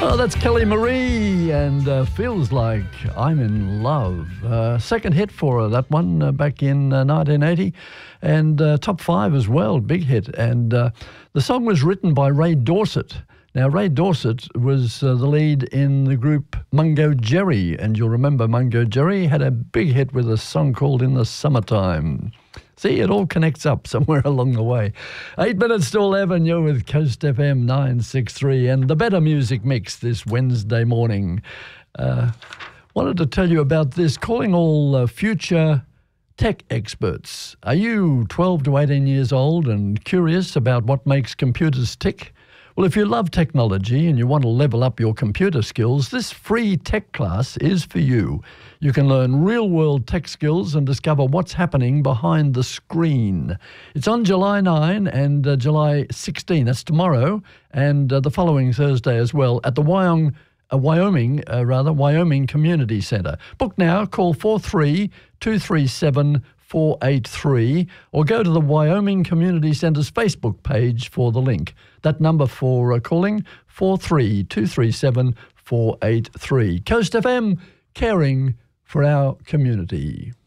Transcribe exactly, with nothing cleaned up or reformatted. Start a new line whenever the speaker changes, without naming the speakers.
Oh, that's Kelly Marie, and uh, Feels Like I'm in Love. Uh, second hit for her, that one, uh, back in uh, nineteen eighty, and uh, top five as well, big hit. And uh, the song was written by Ray Dorset. Now, Ray Dorset was uh, the lead in the group Mungo Jerry, and you'll remember Mungo Jerry had a big hit with a song called In the Summertime. See, it all connects up somewhere along the way. Eight minutes to eleven, you're with Coast F M nine sixty-three and the better music mix this Wednesday morning. Uh, wanted to tell you about this, calling all uh, future tech experts. Are you twelve to eighteen years old and curious about what makes computers tick? Well, if you love technology and you want to level up your computer skills, this free tech class is for you. You can learn real-world tech skills and discover what's happening behind the screen. It's on July ninth and uh, July sixteenth. That's tomorrow, and uh, the following Thursday as well at the Wyong, uh, Wyoming, uh, rather Wyoming Community Centre. Book now. Call four three two three seven four eight three or go to the Wyoming Community Centre's Facebook page for the link. That number for uh, calling, four three two three seven four eight three. Coast F M, caring for our community.